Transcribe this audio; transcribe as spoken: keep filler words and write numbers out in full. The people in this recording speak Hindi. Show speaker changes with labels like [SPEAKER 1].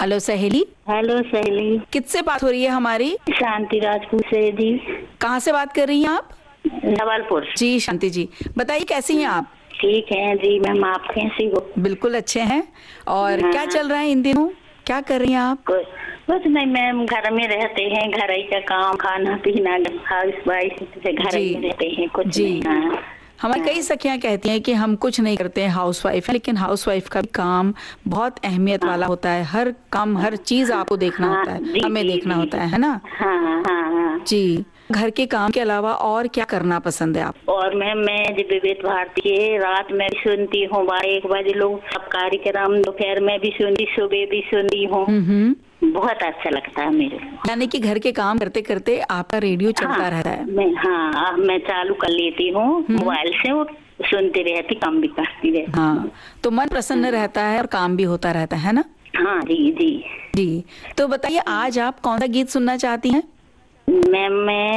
[SPEAKER 1] हेलो सहेली।
[SPEAKER 2] हेलो सहेली।
[SPEAKER 1] किससे बात हो रही है हमारी?
[SPEAKER 2] शांति राजपूत से जी।
[SPEAKER 1] कहाँ से बात कर रही हैं आप?
[SPEAKER 2] जबलपुर।
[SPEAKER 1] जी शांति जी, बताइए कैसी हैं आप?
[SPEAKER 2] ठीक है जी मैम, आप कैसी हो?
[SPEAKER 1] बिल्कुल अच्छे हैं। और
[SPEAKER 2] हाँ।
[SPEAKER 1] क्या चल रहा है इन दिनों, क्या कर रही हैं आप?
[SPEAKER 2] कुछ कुछ नहीं मैम, घर में रहते हैं, घर ही का काम, खाना पीना, हाउस वाइफ से घर ही में रहते हैं, कुछ
[SPEAKER 1] जी।
[SPEAKER 2] नहीं। हाँ।
[SPEAKER 1] हमारी कई सखियां कहती हैं कि हम कुछ नहीं करते हैं, हाउस वाइफ है, लेकिन हाउस वाइफ का भी काम बहुत अहमियत वाला होता है। हर काम, हर चीज आपको देखना
[SPEAKER 2] हाँ,
[SPEAKER 1] होता है,
[SPEAKER 2] जी,
[SPEAKER 1] हमें
[SPEAKER 2] जी,
[SPEAKER 1] देखना
[SPEAKER 2] जी।
[SPEAKER 1] होता है है ना?
[SPEAKER 2] हाँ हाँ हाँ।
[SPEAKER 1] जी। घर के काम के अलावा और क्या करना पसंद है आप?
[SPEAKER 2] और मैम मैं जब विवेक भारती के रात में भी सुनती हूँ, बारह एक बजे लोग सब कार्यक्रम, दोपहर में भी सुनती, सुबह भी सुनती हूँ।
[SPEAKER 1] हम्म।
[SPEAKER 2] बहुत अच्छा लगता है मेरे को।
[SPEAKER 1] यानी कि घर के काम करते करते आपका रेडियो चलता
[SPEAKER 2] हाँ,
[SPEAKER 1] रहता है?
[SPEAKER 2] मैं हाँ अब मैं चालू कर लेती हूँ मोबाइल से, वो सुनती रहती, काम भी करती रहती।
[SPEAKER 1] हाँ, तो मन प्रसन्न रहता है और काम भी होता रहता है ना?
[SPEAKER 2] हाँ जी जी
[SPEAKER 1] जी। तो बताइए आज आप कौन सा गीत सुनना चाहती हैं?
[SPEAKER 2] मैम मैं